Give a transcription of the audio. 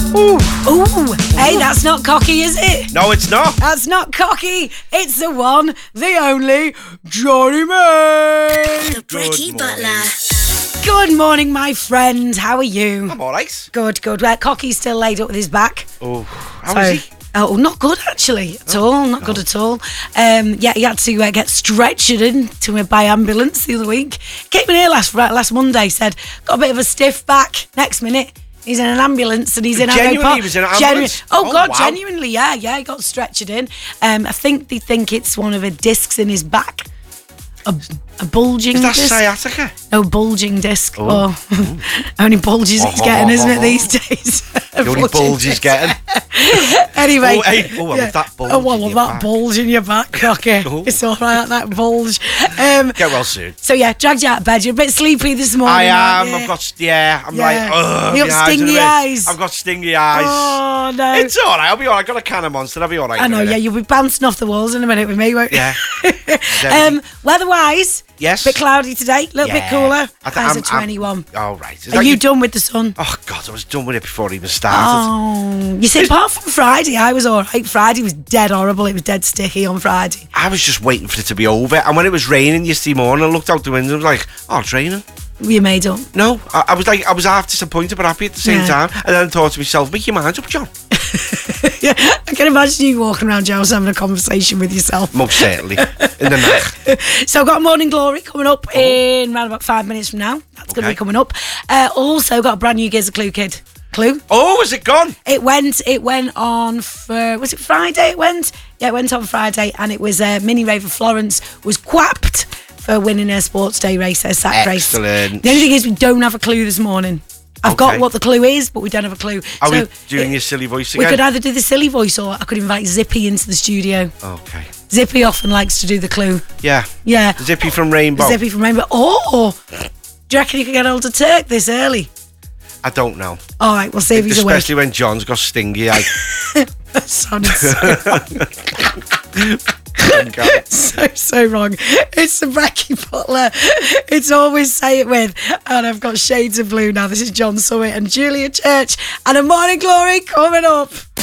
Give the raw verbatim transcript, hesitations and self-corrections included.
Ooh. Ooh, hey, that's not cocky, is it? No, it's not. That's not cocky. It's the one, the only, Johnny May. The Brekkie Butler. Good morning, my friend. How are you? I'm all right. Good, good. Well, Cocky's still laid up with his back. Oh, how So- is he? Oh, not good actually at all. Not good at all. Um, yeah, he had to uh, get stretchered in to him by ambulance the other week. Came in here last last Monday. Said got a bit of a stiff back. Next minute, he's in an ambulance and he's in Genuinely, Harrow Park. he was in an Genu- ambulance? oh, Oh, God, wow. genuinely, yeah, yeah. He got stretchered in. Um, I think they think it's one of the discs in his back. A, a bulging Is that disc. sciatica? No, bulging disc. Oh. Oh. Only bulges he's getting, isn't it, these days? The only Bulging bulge he's disc. getting. Anyway. Oh, hey, oh, well, with that bulge Oh, well, in with your that back. bulge in your back, Cocky. Oh. It's all right, that bulge. Um, Get well soon. so, yeah, dragged you out of bed. You're a bit sleepy this morning. I am. aren't you? I've got, yeah, I'm Yeah. like, ugh. You got my eyes are stingy a bit- eyes. I've got stingy eyes. Oh, no. It's all right. I'll be all right. I got a can of Monster. I'll be all right. I in a know, yeah, minute. you'll be bouncing off the walls in a minute with me, won't you? Yeah. um, weather-wise, Yes. bit cloudy today, a little bit Yeah. cooler. I th- Highs I'm- at twenty-one. All right. Is Are that you you- done with the sun? Oh, God, I was done with it before it even started. Oh, you see, apart from Friday, I was all right. Friday was dead horrible. It was dead sticky on Friday. I was just waiting for it to be over. And when it was raining yesterday morning, I looked out the window and was like, oh, it's raining. Were you made up? No, I, I was like, I was half disappointed but happy at the same Yeah. time. And then I thought to myself, make your mind up, John. Yeah, I can imagine you walking around your house having a conversation with yourself. Most certainly. In the night. So I've got Morning Glory coming up in around about five minutes from now. That's going to Okay. be coming up. Uh, also got a brand new Gives a Clue Kid. Clue? Oh, is it gone? It went. It went on for was it Friday? It went. Yeah, it went on Friday, and it was uh, Mini Raver Florence was quapped for winning her Sports Day race, her sack race. Excellent. The only thing is we don't have a clue this morning. I've got Okay. what the clue is, but we don't have a clue. Are so we doing it- your silly voice We again? could either do the silly voice or I could invite Zippy into the studio. Okay. Zippy often likes to do the clue. Yeah. Yeah. Zippy from Rainbow. Zippy from Rainbow. Or do you reckon you could get hold of Turk this early? I don't know. All right, we'll see if he's awake. Especially when John's got stingy eye. That sounded so wrong. Okay. so, so wrong. It's the Brekkie Butler. It's always Say It With. And I've got shades of blue now. This is John Summit and Julia Church. And a Morning Glory coming up.